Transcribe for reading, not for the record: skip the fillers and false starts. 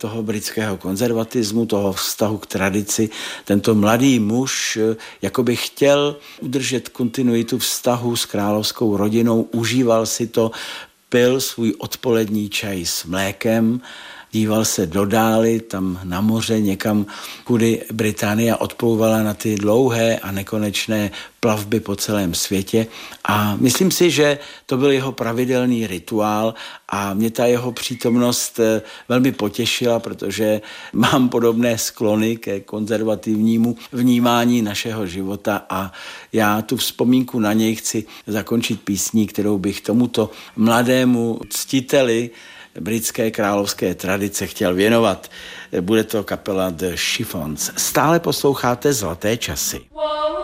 toho britského konzervatismu, toho vztahu k tradici. Tento mladý muž jakoby chtěl udržet kontinuitu vztahu s královskou rodinou, užíval si to, pil svůj odpolední čaj s mlékem, díval se do dály, tam na moře, někam, kudy Británie odplouvala na ty dlouhé a nekonečné plavby po celém světě. A myslím si, že to byl jeho pravidelný rituál a mě ta jeho přítomnost velmi potěšila, protože mám podobné sklony ke konzervativnímu vnímání našeho života a já tu vzpomínku na něj chci zakončit písní, kterou bych tomuto mladému ctiteli britské královské tradice chtěl věnovat. Bude to kapela The Chiffons. Stále posloucháte Zlaté časy.